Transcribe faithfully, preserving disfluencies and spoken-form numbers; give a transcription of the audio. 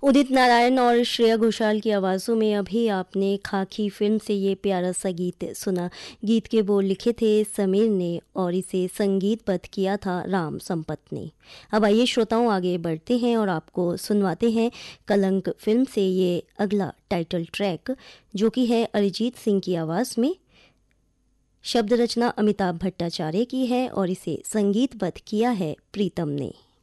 उदित नारायण और श्रेया घोषाल की आवाज़ों में अभी आपने खाकी फिल्म से ये प्यारा सा गीत सुना। गीत के बोल लिखे थे समीर ने और इसे संगीतबद्ध किया था राम संपत ने। अब आइए श्रोताओं आगे बढ़ते हैं और आपको सुनवाते हैं कलंक फिल्म से ये अगला टाइटल ट्रैक, जो कि है अरिजीत सिंह की आवाज़ में। शब्द रचना अमिताभ भट्टाचार्य की है और इसे संगीतबद्ध किया है प्रीतम ने।